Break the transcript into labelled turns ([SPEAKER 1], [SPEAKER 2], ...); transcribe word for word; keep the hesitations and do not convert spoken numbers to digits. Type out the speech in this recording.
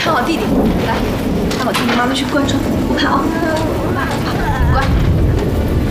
[SPEAKER 1] 看好弟弟，来，看好弟弟，妈妈去关窗，不怕啊。乖。